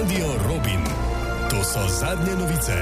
Radio Robin. To so zadnje novice.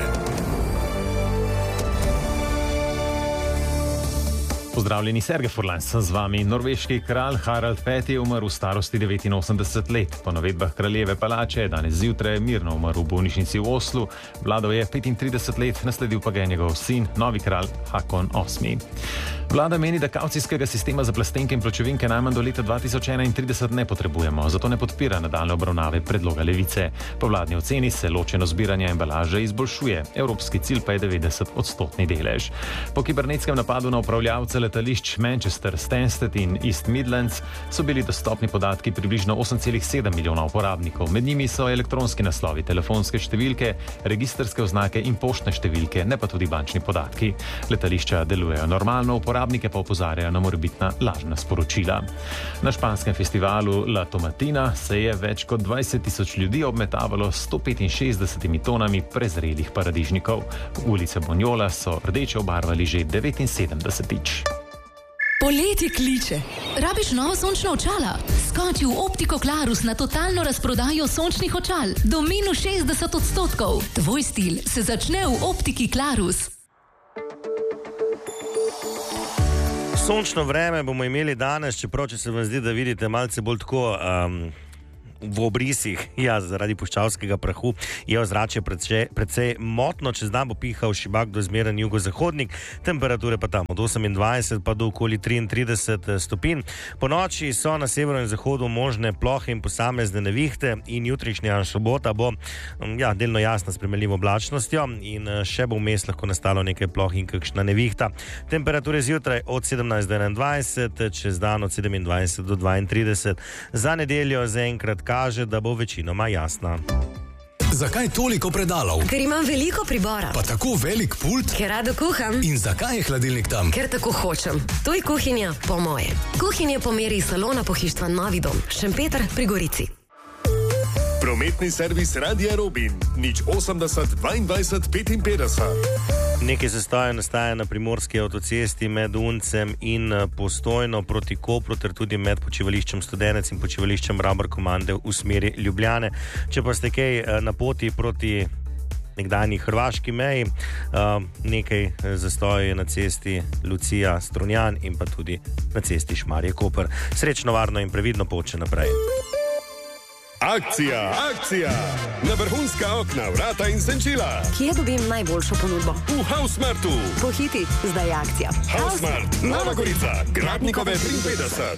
Pozdravljeni, Sergej Furlan, sem z vami. Norveški kralj Harald V je umrl v starosti 89 let. Po navedbah kraljeve palače je danes zjutraj mirno umrl v bolnišnici v Oslu. Vladal je 35 let, nasledil pa ga je njegov sin, novi kralj Hakon VIII. Vlada meni, da kavcijskega sistema za plastenke in pločevinke najmanj do leta 2031 ne potrebujemo, zato ne podpira nadaljne obravnave predloga Levice. Po vladni oceni se ločeno zbiranje embalaže izboljšuje, evropski cilj pa je 90% delež. Po kibernetskem napadu na upravljavce letališč Manchester, Stansted in East Midlands so bili dostopni podatki približno 8,7 milijona uporabnikov. Med njimi so elektronski naslovi, telefonske številke, registrske oznake in poštne številke, ne pa tudi bančni podatki. Letališča delujejo normalno, uporabnike pa opozarjajo na morebitna lažna sporočila. Na španskem festivalu La Tomatina se je več kot 20.000 ljudi obmetavalo s 165 tonami prezrelih paradižnikov. Ulice Bonjola so rdeče obarvali že 79-tič. Poletje kliče. Rabiš novo sončno očala? Skoči v Optiko Klarus na totalno razprodajo sončnih očal. Do minus 60%. Tvoj stil se začne v Optiki Klarus. Sončno vreme bomo imeli danes, čeprav če se vam zdi, da vidite malce bolj tako v obrisih, ja, zaradi puščavskega prahu, je ozračje precej motno, čez dan bo pihal šibak do zmeren jugozahodnik, temperature pa tam od 28 pa do okoli 33 stopinj. Po noči so na severu in zahodu možne plohe in posamezne nevihte in jutrišnja sobota bo delno jasna s primerljivo oblačnostjo in še bo vmes lahko nastalo nekaj ploh in kakšna nevihta. Temperature zjutraj od 17 do 21, čez dan od 27 do 32. Za nedeljo zaenkrat kaže, da bo večinoma jasna. Zakaj toliko predalov? Ker imam veliko pribora. Pa tako velik pult? Ker rado kuham. In zakaj je hladilnik tam? Ker tako hočem. To je kuhinja po moje. Kuhinja po meri salona pohištva Novi dom, Šempeter pri Gorici. Prometni servis Radia Robin, 080 22 55. Nekaj zastojev nastaja na primorski avtocesti med Uncem in Postojno proti Kopru, ter tudi med počivališčem Studenec in počivališčem Rabor Komande v smeri Ljubljane. Če pa ste kaj na poti proti nekdanji hrvaški meji, nekaj zastojev je na cesti Lucija Strunjan in pa tudi na cesti Šmarje Koper. Srečno, varno in previdno pot še naprej. Akcija! Na vrhunska okna, vrata in senčila. Kje dobim najboljšo ponudbo? V Hausmartu. Pohiti, zdaj je akcija. Hausmart, Nova Gorica, Gradnikove 53.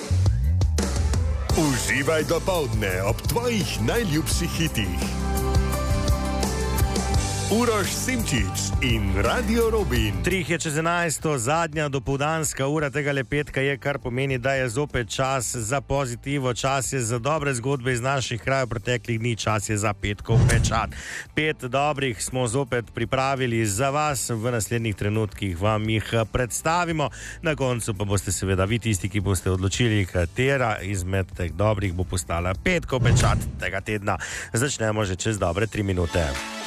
Uživaj dopoldne ob tvojih najljubših hitih. Uroš Simčič in Radio Robin. 3 je čez 11, zadnja dopoldanska ura tega petka je, kar pomeni, da je zopet čas za pozitivo, čas je za dobre zgodbe iz naših krajev preteklih dni, čas je za petkov pečat. 5 dobrih smo zopet pripravili za vas, v naslednjih trenutkih vam jih predstavimo, na koncu pa boste seveda vi tisti, ki boste odločili, katera izmed teh dobrih bo postala petkov pečat tega tedna. Začnemo že čez dobre 3 minute.